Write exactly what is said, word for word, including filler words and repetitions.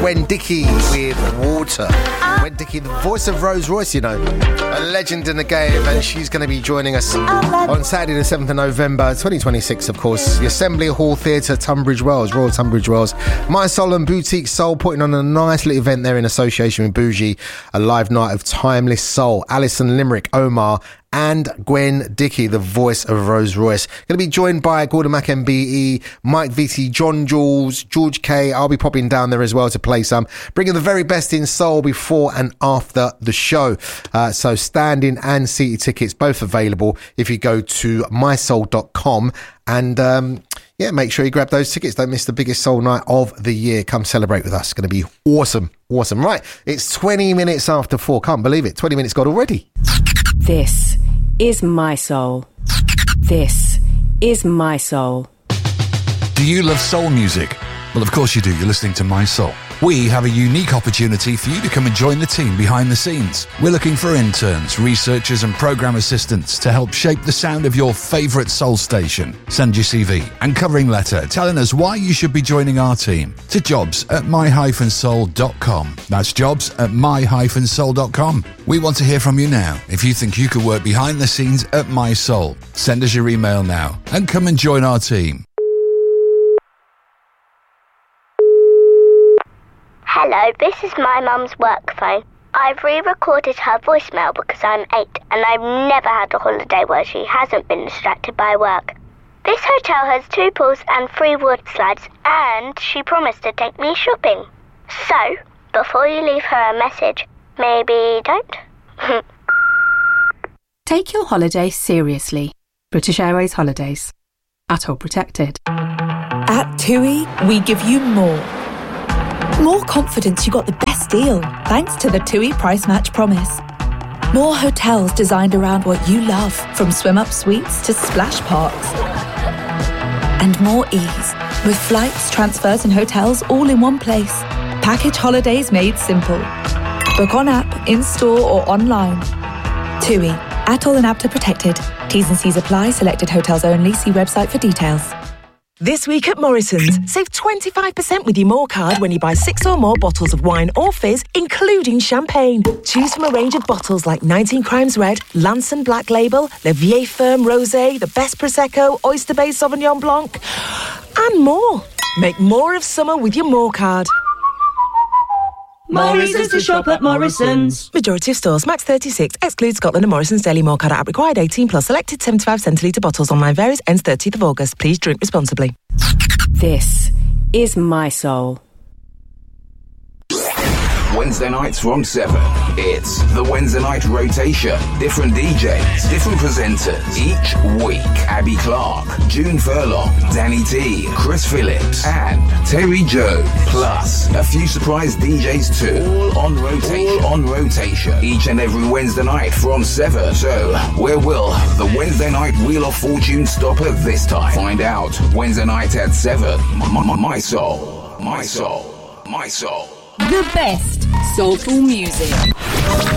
Gwen Dickey with Water. Gwen Dickey, the voice of Rose Royce, you know, a legend in the game, and she's going to be joining us on Saturday the seventh of November twenty twenty-six, of course, the Assembly Hall Theatre, Tunbridge Wells, Royal Tunbridge Wells. My Soul and Boutique Soul putting on a nice little event there in association with Bougie, a live night of timeless soul. Alison Limerick, Omar and Gwen Dickey, the voice of Rose Royce. Going to be joined by Gordon Mac M B E, Mike Vitti, John Jules, George K. I'll be popping down there as well to play some, bringing the very best in soul before and after the show. Uh, so standing and seated tickets both available if you go to my soul dot com, and um, yeah, make sure you grab those tickets. Don't miss the biggest soul night of the year. Come celebrate with us. It's going to be awesome. Awesome. Right, it's twenty minutes after four. Can't believe it. twenty minutes gone already. This is My Soul. This is My Soul. Do you love soul music? Well, of course you do. You're listening to My Soul. We have a unique opportunity for you to come and join the team behind the scenes. We're looking for interns, researchers and program assistants to help shape the sound of your favourite soul station. Send your C V and covering letter telling us why you should be joining our team to jobs at my dash soul dot com. That's jobs at my dash soul dot com. We want to hear from you now. If you think you could work behind the scenes at My Soul, send us your email now and come and join our team. Hello, this is my mum's work phone. I've re-recorded her voicemail because I'm eight and I've never had a holiday where she hasn't been distracted by work. This hotel has two pools and three wood slides, and she promised to take me shopping. So, before you leave her a message, maybe don't? Take your holiday seriously. British Airways Holidays. Atoll protected. At TUI, we give you more. More confidence you got the best deal, thanks to the TUI Price Match Promise. More hotels designed around what you love, from swim-up suites to splash parks. And more ease, with flights, transfers and hotels all in one place. Package holidays made simple. Book on app, in-store or online. TUI, Atoll and A B T A protected. T's and C's apply, selected hotels only. See website for details. This week at Morrison's, save twenty-five percent with your More card when you buy six or more bottles of wine or fizz, including champagne. Choose from a range of bottles like nineteen Crimes Red, Lanson Black Label, Le Vieille Ferme Rosé, the Best Prosecco, Oyster Bay Sauvignon Blanc, and more. Make more of summer with your More card. More reasons to shop at Morrison's. Majority of stores, max thirty-six, excludes Scotland and Morrison's Daily More card app required eighteen plus, selected seventy-five centilitre bottles, online varies, ends thirtieth of August. Please drink responsibly. This is My Soul. Wednesday nights from seven. It's the Wednesday night rotation. Different D Js, different presenters. Each week, Abby Clark, June Furlong, Danny T, Chris Phillips, and Terry Joe. Plus, a few surprise D Js too. All on rotation. All on rotation. Each and every Wednesday night from seven. So, where will the Wednesday night Wheel of Fortune stop at this time? Find out Wednesday night at seven. My, my soul. My soul. My soul. The best soulful music.